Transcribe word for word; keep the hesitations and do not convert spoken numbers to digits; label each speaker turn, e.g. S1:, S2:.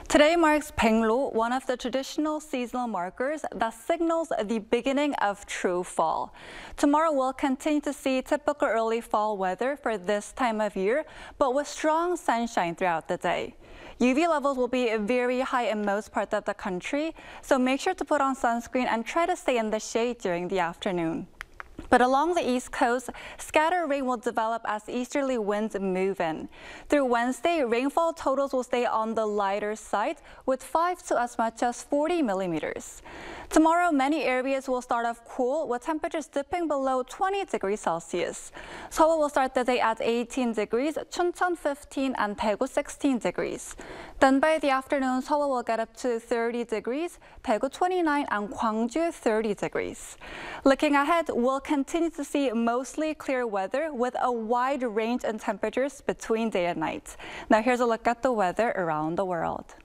S1: Today marks Baeklo, one of the traditional seasonal markers that signals the beginning of true fall. Tomorrow we'll continue to see typical early fall weather for this time of year, but with strong sunshine throughout the day. U V levels will be very high in most parts of the country, so make sure to put on sunscreen and try to stay in the shade during the afternoon. But along the East Coast, scattered rain will develop as easterly winds move in. Through Wednesday, rainfall totals will stay on the lighter side, with five to as much as forty millimeters. Tomorrow, many areas will start off cool, with temperatures dipping below twenty degrees Celsius. Seoul will start the day at eighteen degrees, Chuncheon fifteen, and Daegu sixteen degrees. Then by the afternoon, Seoul will get up to thirty degrees, Daegu twenty-nine, and Gwangju thirty degrees. Looking ahead, we'll continue to see mostly clear weather with a wide range in temperatures between day and night. Now here's a look at the weather around the world.